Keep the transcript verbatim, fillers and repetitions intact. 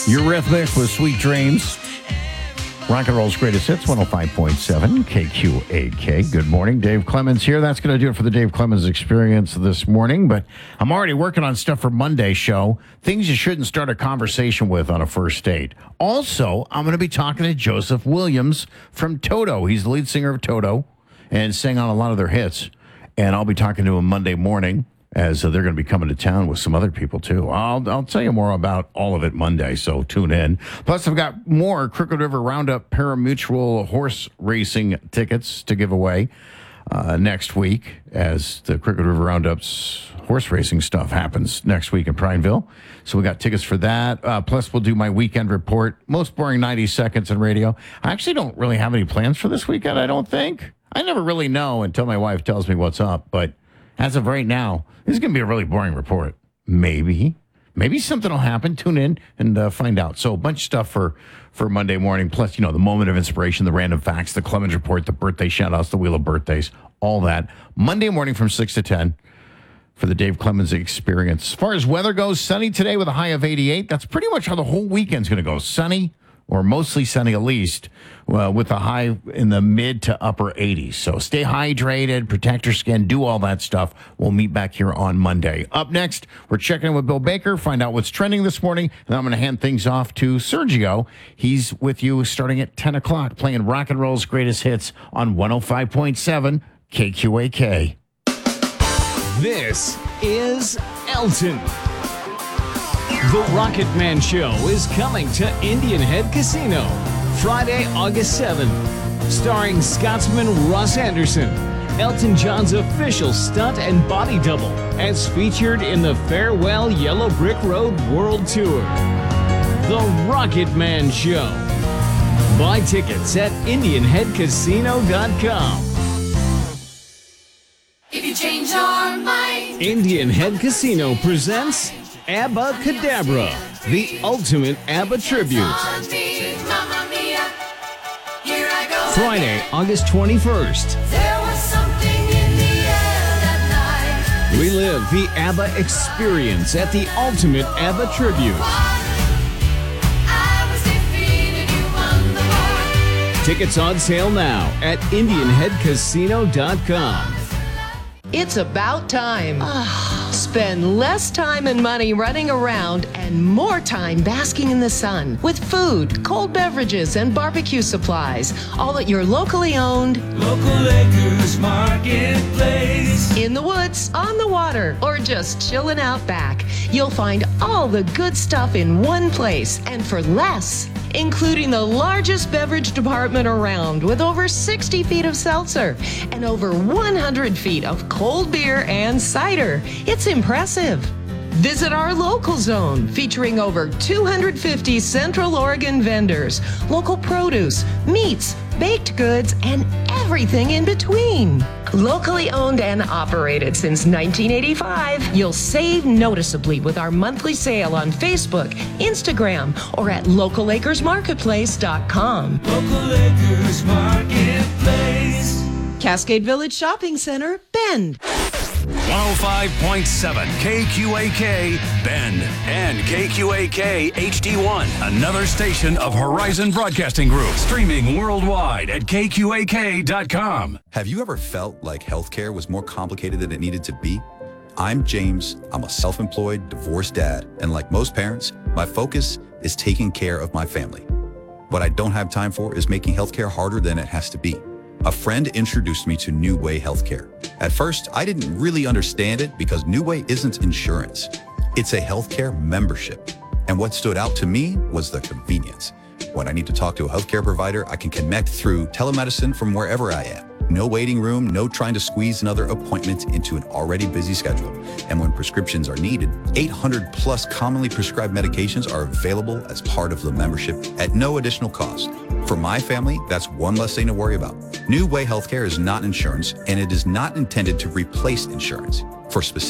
Eurythmics with Sweet Dreams. Rock and Roll's greatest hits, one oh five point seven K Q A K. Good morning. Dave Clemens here. That's going to do it for the Dave Clemens Experience this morning. But I'm already working on stuff for Monday's show. Things you shouldn't start a conversation with on a first date. Also, I'm going to be talking to Joseph Williams from Toto. He's the lead singer of Toto and sang on a lot of their hits. And I'll be talking to him Monday morning, as uh, they're going to be coming to town with some other people, too. I'll I'll tell you more about all of it Monday, so tune in. Plus, I've got more Crooked River Roundup Pari-Mutuel horse racing tickets to give away uh, next week, as the Crooked River Roundup's horse racing stuff happens next week in Prineville. So we got tickets for that. Uh, plus, we'll do my weekend report, most boring ninety seconds in radio. I actually don't really have any plans for this weekend, I don't think. I never really know until my wife tells me what's up, but as of right now, this is going to be a really boring report. Maybe. Maybe something will happen. Tune in and uh, find out. So a bunch of stuff for, for Monday morning. Plus, you know, the moment of inspiration, the random facts, the Clemens Report, the birthday shout-outs, the Wheel of Birthdays, all that. Monday morning from six to ten for the Dave Clemens Experience. As far as weather goes, sunny today with a high of eighty-eight. That's pretty much how the whole weekend's going to go. Sunny, or mostly sunny at least, well, with a high in the mid to upper eighties. So stay hydrated, protect your skin, do all that stuff. We'll meet back here on Monday. Up next, we're checking in with Bill Baker, find out what's trending this morning, and then I'm going to hand things off to Sergio. He's with you starting at ten o'clock, playing rock and roll's greatest hits on one oh five point seven K Q A K. This is Elton. The Rocket Man Show is coming to Indian Head Casino Friday, August seventh, starring Scotsman Russ Anderson, Elton John's official stunt and body double, as featured in the Farewell Yellow Brick Road World Tour. The Rocket Man Show. Buy tickets at indian head casino dot com. If you change your mind, Indian Head Casino presents Abba Cadabra, the ultimate ABBA tribute. on me, Mamma Mia, here I go Friday, again. August twenty-first. There was something in the air that night. Relive the ABBA experience at the ultimate ABBA tribute. I was defeated, you won the war. Tickets on sale now at indian head casino dot com. It's about time. Spend less time and money running around and more time basking in the sun with food, cold beverages, and barbecue supplies, all at your locally owned Local Acres Marketplace. in the woods, on the water, or just chilling out back. You'll find all the good stuff in one place and for less, including the largest beverage department around with over sixty feet of seltzer and over one hundred feet of cold beer and cider. It's impressive. Visit our local zone featuring over two hundred fifty Central Oregon vendors, local produce, meats, baked goods, and everything in between. Locally owned and operated since nineteen eighty-five, you'll save noticeably with our monthly sale on Facebook, Instagram, or at local acres marketplace dot com. Local Acres Marketplace. Cascade Village Shopping Center, Bend. one oh five point seven K Q A K Bend and K Q A K H D one, another station of Horizon Broadcasting Group, streaming worldwide at K Q A K dot com. Have you ever felt like healthcare was more complicated than it needed to be? I'm James. I'm a self-employed, divorced dad, and like most parents, my focus is taking care of my family. What I don't have time for is making healthcare harder than it has to be. A friend introduced me to New Way Healthcare. At first, I didn't really understand it because New Way isn't insurance. It's a healthcare membership. And what stood out to me was the convenience. When I need to talk to a healthcare provider, I can connect through telemedicine from wherever I am. No waiting room, no trying to squeeze another appointment into an already busy schedule. And when prescriptions are needed, eight hundred plus commonly prescribed medications are available as part of the membership at no additional cost. For my family, that's one less thing to worry about. New Way Healthcare is not insurance, and it is not intended to replace insurance. For specific